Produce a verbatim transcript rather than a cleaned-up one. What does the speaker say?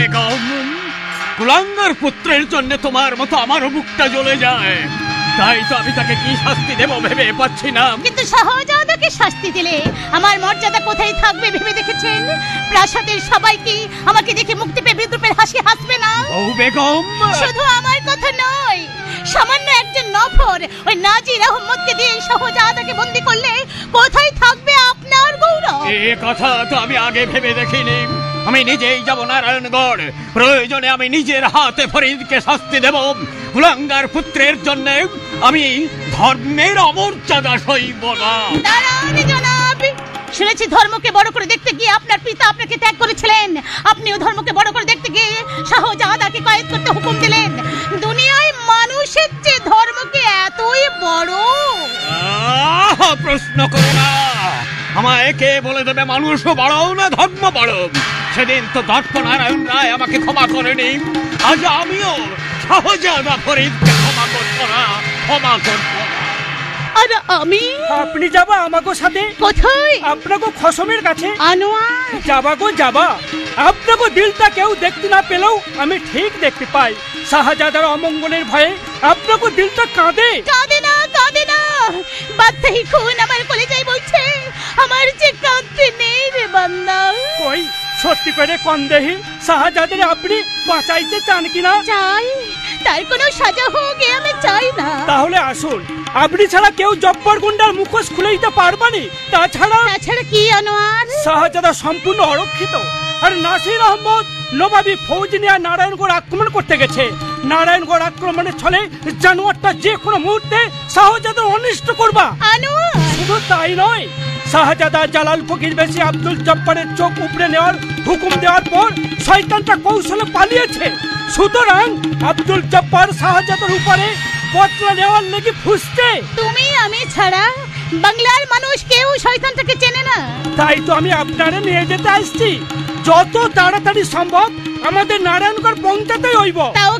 কুলাঙ্গার পুত্রের জন্য তোমার মতো আমারও বুকটা জ্বলে যায়, তাই তো আমি তাকে কি শাস্তি দেব ভেবে পাচ্ছি না। কিন্তু শাহজাদাকে শাস্তি দিলে আমার মর্যাদা কোথায় থাকবে ভেবে দেখেছেন? প্রাসাদের সবাই কি আমাকে দেখে মুক্তি পেয়ে বিদ্রুপের হাসি হাসবে না? ও বেগম, শুধু আমার কথা নয়, সামান্য একজন নফর ওই নাজির আহমদকে দিয়ে শাহজাদাকে বন্দি করলে কোথায় থাকবে আপনার গৌরব? এ কথা তো আমি আগে ভেবে দেখিনি। আমি নিজেই যাব নারায়ণগড়, প্রয়োজনে আমি নিজের হাতে ফরিদকে শাস্তি দেব। কুলাঙ্গার পুত্রের জন্য আমি ধর্মের অমর্যাদা সইব না। দাঁড়ান জনাব, শুনেছি ধর্মকে বড় করে দেখতে গিয়ে আপনার পিতা আপনাকে ত্যাগ করেছিলেন। আপনিও ধর্মকে বড় করে দেখতে গিয়ে শাহজাদাকে কয়েদ করতে হুকুম দিলেন। দুনিয়ায় মানুষের চেয়ে ধর্মকে এতই বড়? আহ, প্রশ্ন করো না। আমায় কে বলে দেবে মানুষও বড় না ধর্ম বড়? সেদিন তো দর্প নারায়ণ রায় আমাকে ক্ষমা করেনি, আজ আমিও শাহজাদা ফরিদকে ক্ষমা করবো না, ক্ষমা করবো না। আর আমি? আপনি যাবা আমাগো সাথে? কোথায়? আপনাগো খসমের কাছে আনোয়ার, যাবা গো যাবা। আপনাগো দিলটা কেউ দেখতে না পেলেও আমি ঠিক দেখতে পাই। শাহজাদার অমঙ্গলের ভয়ে আপনাগো দিলটা কাঁদে। কাঁদে না, কাঁদে না, বাদশাহী খুন আমার কলেজায় বলছে। আমার যে কাঁদতে নেই রে বান্দা। কই সত্যি করে কোন দেহি শাহজাদারে আপনি বাঁচাইতে চান কিনা? চাই, তার কোনো সাজা হোক এ আমি চাই না। তাহলে আসুন, আপনি ছাড়া কেউ জব্বর গুন্ডার মুখোশ খুলে দিতে পারবানি। তাছাড়া তাছাড়া কি আনোয়ার? শাহজাদা সম্পূর্ণ অরক্ষিত, আর নাসির আহমদ নবাবী ফৌজ নিয়ে নারায়ণগড় আক্রমণ করতে গেছে। নারায়ণগড় আক্রমণের ছলে জানোয়ারটা যে কোনো মুহূর্তে শাহজাদা অনিষ্ট করবা। আনোয়ার, শুধু তাই নয়, শাহজাদা জালাল ফকির বেশি আব্দুল জব্বারের চোখ উপড়ে নেওয়ার হুকুম দেওয়ার পর শয়তানটা কৌশলে পালিয়েছে। সুতরাং আব্দুল জব্বার শাহজাদার উপরে বদলা নেওয়ার লেগে ফুসছে। তুমি আমি ছাড়া বাংলার মানুষ কেউ শয়তানটাকে চেনে না। তাই তো আমি আপনারে নিয়ে যেতে আসছি। যত তাড়াতাড়ি সম্ভব আমাদের নারায়ণগড় পৌঁছাতে হইব। তাও